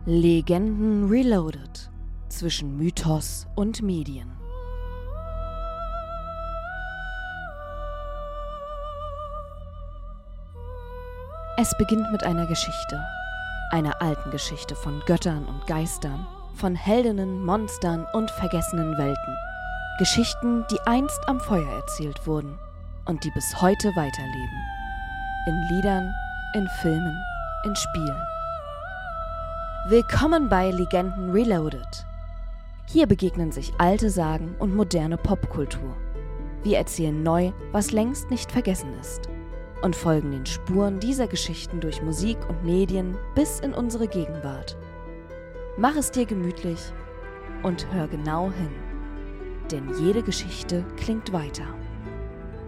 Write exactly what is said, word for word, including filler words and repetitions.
Legenden Reloaded zwischen Mythos und Medien. Es beginnt mit einer Geschichte, einer alten Geschichte von Göttern und Geistern, von Heldinnen, Monstern und vergessenen Welten. Geschichten, die einst am Feuer erzählt wurden und die bis heute weiterleben. In Liedern, in Filmen, in Spielen. Willkommen bei Legenden Reloaded. Hier begegnen sich alte Sagen und moderne Popkultur. Wir erzählen neu, was längst nicht vergessen ist, und folgen den Spuren dieser Geschichten durch Musik und Medien bis in unsere Gegenwart. Mach es dir gemütlich und hör genau hin, denn jede Geschichte klingt weiter.